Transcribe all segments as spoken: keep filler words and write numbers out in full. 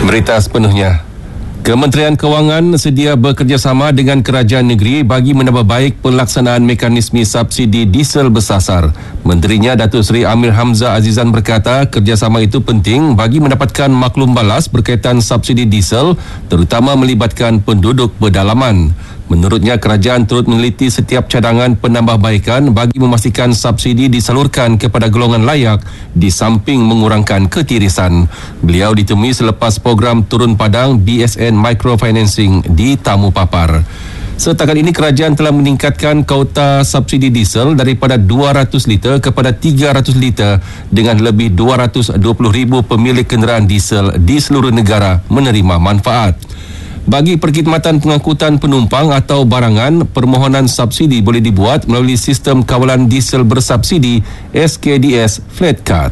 Berita sepenuhnya. Kementerian Kewangan sedia bekerjasama dengan kerajaan negeri bagi menambah baik pelaksanaan mekanisme subsidi diesel bersasar. Menterinya Datuk Seri Amir Hamzah Azizan berkata kerjasama itu penting bagi mendapatkan maklum balas berkaitan subsidi diesel, terutama melibatkan penduduk pedalaman. Menurutnya, kerajaan turut meneliti setiap cadangan penambahbaikan bagi memastikan subsidi disalurkan kepada golongan layak di samping mengurangkan ketirisan. Beliau ditemui selepas program turun padang B S N Microfinancing di Tamu Papar. Setakat ini, kerajaan telah meningkatkan kuota subsidi diesel daripada dua ratus liter kepada tiga ratus liter dengan lebih dua ratus dua puluh ribu pemilik kenderaan diesel di seluruh negara menerima manfaat. Bagi perkhidmatan pengangkutan penumpang atau barangan, permohonan subsidi boleh dibuat melalui sistem kawalan diesel bersubsidi S K D S Flat Card.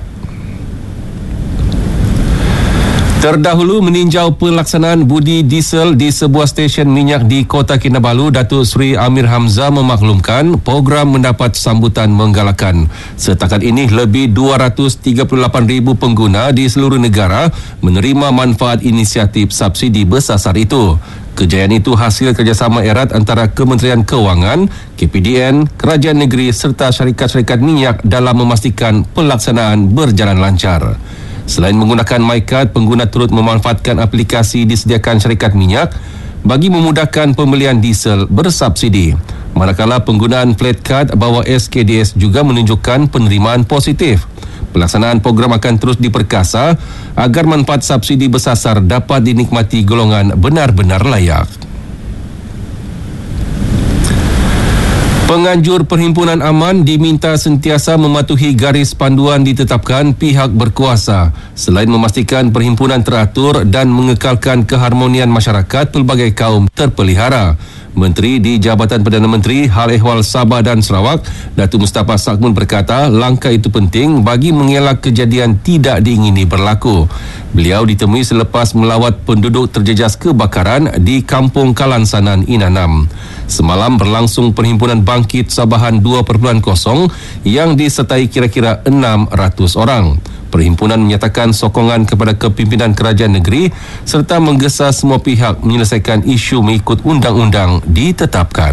Terdahulu meninjau pelaksanaan budi diesel di sebuah stesen minyak di Kota Kinabalu, Datuk Seri Amir Hamzah memaklumkan program mendapat sambutan menggalakkan. Setakat ini lebih dua ratus tiga puluh lapan ribu pengguna di seluruh negara menerima manfaat inisiatif subsidi bersasar itu. Kejayaan itu hasil kerjasama erat antara Kementerian Kewangan, K P D N, Kerajaan Negeri serta syarikat-syarikat minyak dalam memastikan pelaksanaan berjalan lancar. Selain menggunakan MyCard, pengguna turut memanfaatkan aplikasi disediakan syarikat minyak bagi memudahkan pembelian diesel bersubsidi. Manakala penggunaan Flat Card bawah S K D S juga menunjukkan penerimaan positif. Pelaksanaan program akan terus diperkasa agar manfaat subsidi bersasar dapat dinikmati golongan benar-benar layak. Penganjur Perhimpunan Aman diminta sentiasa mematuhi garis panduan ditetapkan pihak berkuasa selain memastikan perhimpunan teratur dan mengekalkan keharmonian masyarakat pelbagai kaum terpelihara. Menteri di Jabatan Perdana Menteri Hal Ehwal Sabah dan Sarawak, Datuk Mustafa Sakmun berkata langkah itu penting bagi mengelak kejadian tidak diingini berlaku. Beliau ditemui selepas melawat penduduk terjejas kebakaran di Kampung Kalansanan, Inanam. Semalam berlangsung Perhimpunan Bangkit Sabahan dua titik kosong yang disertai kira-kira enam ratus orang. Perhimpunan menyatakan sokongan kepada kepimpinan kerajaan negeri serta menggesa semua pihak menyelesaikan isu mengikut undang-undang ditetapkan.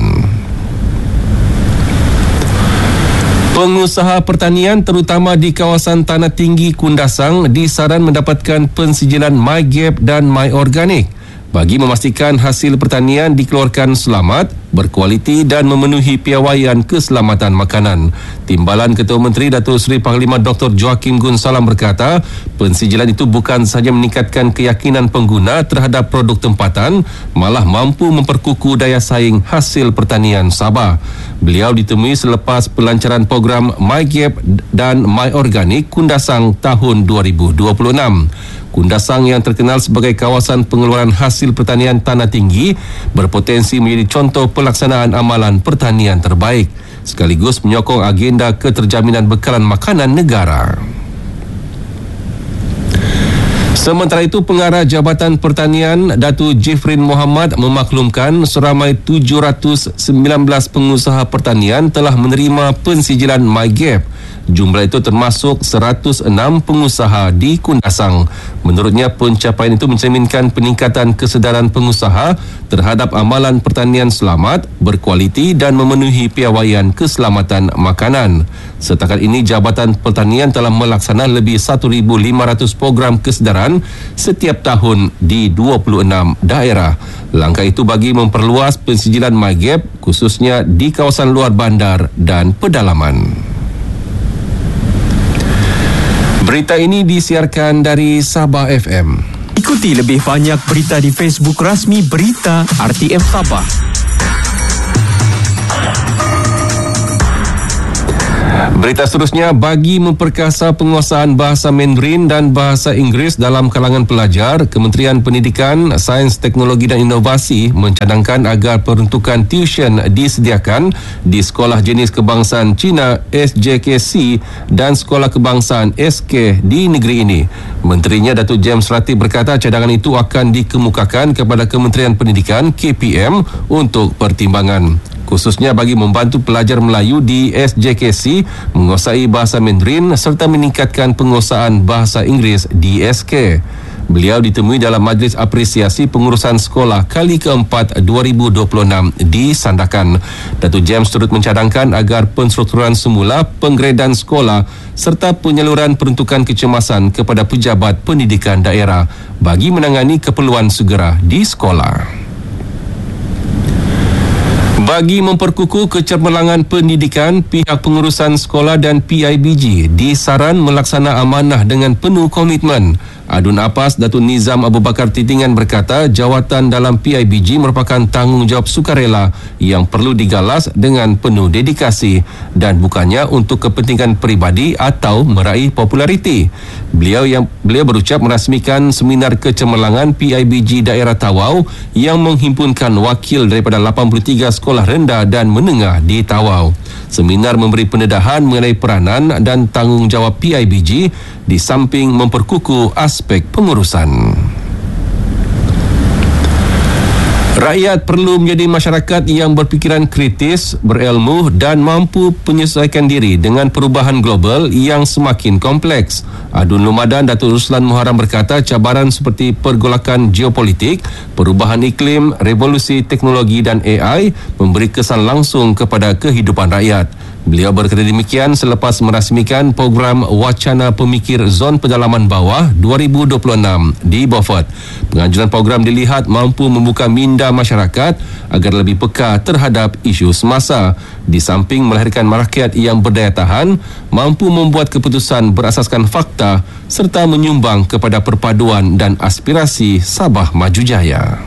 Pengusaha pertanian terutama di kawasan Tanah Tinggi Kundasang disaran mendapatkan pensijilan MyGap dan MyOrganic bagi memastikan hasil pertanian dikeluarkan selamat, berkualiti dan memenuhi piawaian keselamatan makanan. Timbalan Ketua Menteri Datuk Seri Panglima Doktor Joaquim Gun Salam berkata, pensijilan itu bukan sahaja meningkatkan keyakinan pengguna terhadap produk tempatan, malah mampu memperkukuh daya saing hasil pertanian Sabah. Beliau ditemui selepas pelancaran program MyGap dan MyOrganic Kundasang tahun dua ribu dua puluh enam. Kundasang yang terkenal sebagai kawasan pengeluaran hasil pertanian tanah tinggi berpotensi menjadi contoh pelaksanaan amalan pertanian terbaik sekaligus menyokong agenda keterjaminan bekalan makanan negara. Sementara itu, Pengarah Jabatan Pertanian Datuk Jifrin Muhammad memaklumkan seramai tujuh ratus sembilan belas pengusaha pertanian telah menerima pensijilan MyGap. Jumlah itu termasuk seratus enam pengusaha di Kundasang. Menurutnya, pencapaian itu mencerminkan peningkatan kesedaran pengusaha terhadap amalan pertanian selamat, berkualiti dan memenuhi piawaian keselamatan makanan. Setakat ini, Jabatan Pertanian telah melaksanakan lebih seribu lima ratus program kesedaran setiap tahun di dua puluh enam daerah. Langkah itu bagi memperluas pensijilan MyGap khususnya di kawasan luar bandar dan pedalaman. Berita ini disiarkan dari Sabah F M. Ikuti lebih banyak berita di Facebook rasmi Berita R T M Sabah. Berita seterusnya, bagi memperkasa penguasaan bahasa Mandarin dan bahasa Inggeris dalam kalangan pelajar, Kementerian Pendidikan, Sains, Teknologi dan Inovasi mencadangkan agar peruntukan tuition disediakan di Sekolah Jenis Kebangsaan Cina S J K C dan Sekolah Kebangsaan S K di negeri ini. Menterinya Datuk James Ratib berkata cadangan itu akan dikemukakan kepada Kementerian Pendidikan K P M untuk pertimbangan, khususnya bagi membantu pelajar Melayu di S J K C menguasai bahasa Mandarin serta meningkatkan penguasaan bahasa Inggeris di S K. Beliau ditemui dalam Majlis Apresiasi Pengurusan Sekolah kali keempat dua ribu dua puluh enam di Sandakan. Datuk James turut mencadangkan agar penstrukturan semula, penggradean sekolah serta penyaluran peruntukan kecemasan kepada pejabat pendidikan daerah bagi menangani keperluan segera di sekolah. Bagi memperkukuh kecermerlangan pendidikan, pihak pengurusan sekolah dan P I B G disaran melaksana amanah dengan penuh komitmen. Adun Apas Datuk Nizam Abu Bakar Titingan berkata jawatan dalam P I B G merupakan tanggungjawab sukarela yang perlu digalas dengan penuh dedikasi dan bukannya untuk kepentingan peribadi atau meraih populariti. Beliau yang beliau berucap merasmikan seminar kecermerlangan P I B G daerah Tawau yang menghimpunkan wakil daripada lapan puluh tiga sekolah rendah dan menengah di Tawau. Seminar memberi pendedahan mengenai peranan dan tanggungjawab P I B G di samping memperkukuh aspek pengurusan. Rakyat perlu menjadi masyarakat yang berfikiran kritis, berilmu dan mampu menyesuaikan diri dengan perubahan global yang semakin kompleks. Adun Lumadan Datuk Ruslan Muharram berkata cabaran seperti pergolakan geopolitik, perubahan iklim, revolusi teknologi dan A I memberi kesan langsung kepada kehidupan rakyat. Beliau berkata demikian selepas merasmikan program Wacana Pemikir Zon Pedalaman Bawah dua ribu dua puluh enam di Beaufort. Penganjuran program dilihat mampu membuka minda masyarakat agar lebih peka terhadap isu semasa. Di samping melahirkan rakyat yang berdaya tahan, mampu membuat keputusan berasaskan fakta serta menyumbang kepada perpaduan dan aspirasi Sabah Maju Jaya.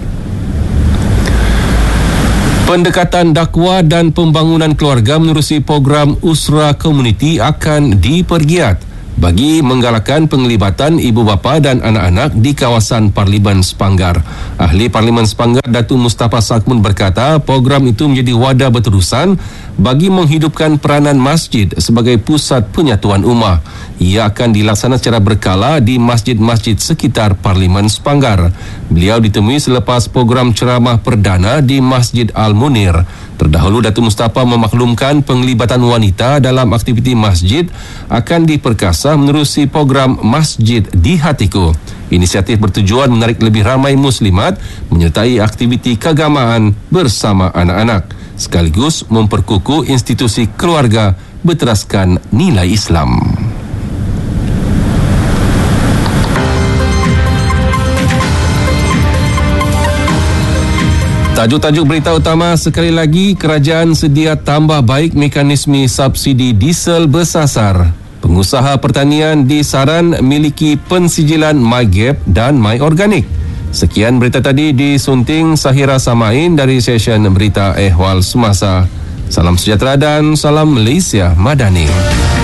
Pendekatan dakwah dan pembangunan keluarga menerusi program Usra Komuniti akan dipergiat bagi menggalakkan penglibatan ibu bapa dan anak-anak di kawasan Parlimen Sepanggar. Ahli Parlimen Sepanggar Datuk Mustafa Sakmun berkata program itu menjadi wadah berterusan bagi menghidupkan peranan masjid sebagai pusat penyatuan ummah. Ia akan dilaksanakan secara berkala di masjid-masjid sekitar Parlimen Sepanggar. Beliau ditemui selepas program ceramah perdana di Masjid Al-Munir. Terdahulu Datuk Mustafa memaklumkan penglibatan wanita dalam aktiviti masjid akan diperkasa menerusi program Masjid di Hatiku. Inisiatif bertujuan menarik lebih ramai muslimat menyertai aktiviti keagamaan bersama anak-anak, sekaligus memperkukuh institusi keluarga berteraskan nilai Islam. Tajuk-tajuk berita utama sekali lagi, kerajaan sedia tambah baik mekanisme subsidi diesel bersasar. Pengusaha pertanian disaran miliki pensijilan MyGap dan MyOrganic. Sekian berita tadi disunting Sahira Samain dari session Berita Ehwal Semasa. Salam sejahtera dan salam Malaysia Madani.